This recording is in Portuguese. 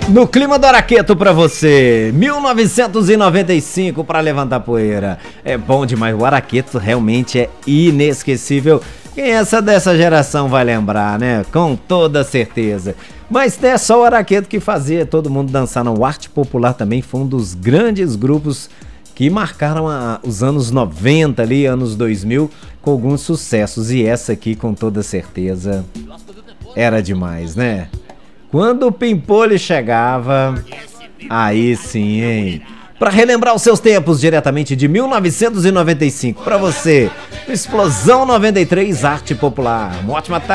No clima do Araqueto pra você, 1995 pra levantar poeira. É bom demais, o Araqueto realmente é inesquecível. Quem é dessa geração vai lembrar, né? Com toda certeza. Mas não é só o Araqueto que fazia todo mundo dançar, não. O Arte Popular também foi um dos grandes grupos que marcaram os anos 90 ali, anos 2000, com alguns sucessos. E essa aqui, com toda certeza, era demais, né? Quando o Pimpolho chegava, aí sim, hein? Para relembrar os seus tempos diretamente de 1995, para você, Explosão 93 Arte Popular. Uma ótima tarde.